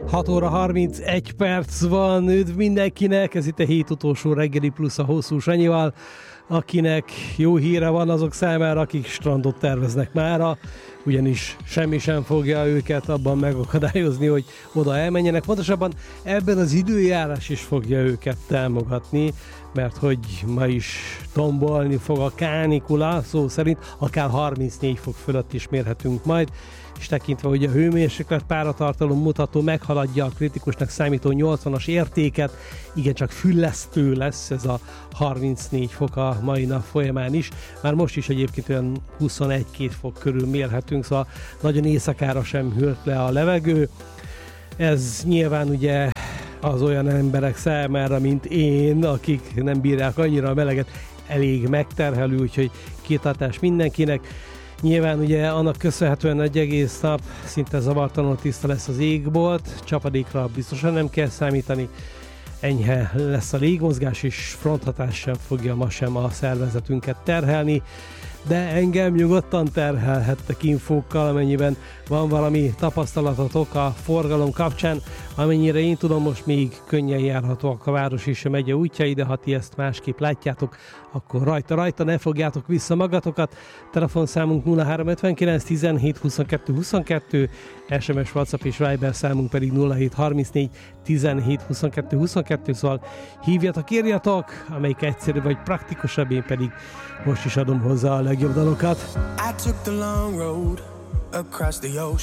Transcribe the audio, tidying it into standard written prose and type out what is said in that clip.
6 óra 31 perc van, üdv mindenkinek, ez itt a hét utolsó reggeli plusz a Hosszú Sanyival, akinek jó híre van azok számára, akik strandot terveznek mára, ugyanis semmi sem fogja őket abban megakadályozni, hogy oda elmenjenek. Pontosabban ebben az időjárás is fogja őket támogatni, mert hogy ma is tombolni fog a kánikula, szó szerint akár 34 fok fölött is mérhetünk majd, és tekintve, hogy a hőmérséklet páratartalom mutató meghaladja a kritikusnak számító 80-as értéket, igencsak füllesztő lesz ez a 34 fok a mai nap folyamán is. Már most is egyébként olyan 21-2 fok körül mérhetünk, szóval nagyon éjszakára sem hűlt le a levegő. Ez nyilván ugye az olyan emberek számára, mint én, akik nem bírják annyira a meleget, elég megterhelő, úgyhogy kitartás mindenkinek. Nyilván ugye annak köszönhetően egy egész nap szinte zavartalanul tiszta lesz az égbolt, csapadékra biztosan nem kell számítani, enyhe lesz a légmozgás, és fronthatás sem fogja ma sem a szervezetünket terhelni, de engem nyugodtan terhelhettek infókkal, amennyiben van valami tapasztalatotok a forgalom kapcsán. Amennyire én tudom, most még könnyen járhatóak a város és a megye útjai, de ha ti ezt másképp látjátok, akkor rajta ne fogjátok vissza magatokat. Telefonszámunk 0359 17 22 22, SMS, WhatsApp és Viber számunk pedig 0734 17 22 22, szóval hívjatok, írjatok, amelyik egyszerű vagy praktikusabb, én pedig most is adom hozzá a legjobb dalokat. I took the long road across the ocean.